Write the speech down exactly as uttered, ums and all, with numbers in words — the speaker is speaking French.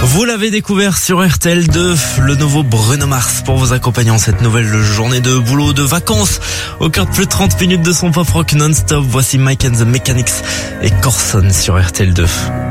Vous l'avez découvert sur R T L deux, le nouveau Bruno Mars pour vous accompagner en cette nouvelle journée de boulot, de vacances. Au cœur de plus de trente minutes de son pop rock non-stop, voici Mike and the Mechanics et Corson sur R T L deux.